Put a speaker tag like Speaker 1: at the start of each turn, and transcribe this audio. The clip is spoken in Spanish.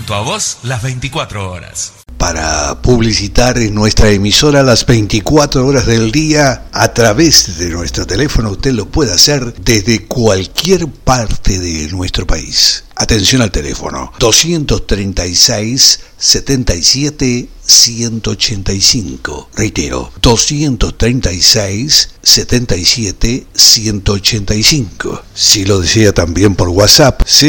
Speaker 1: junto a vos las 24 horas.
Speaker 2: Para publicitar en nuestra emisora las 24 horas del día a través de nuestro teléfono, usted lo puede hacer desde cualquier parte de nuestro país. Atención al teléfono 236 77 185. Reitero, 236 77 185. Si lo desea también por WhatsApp,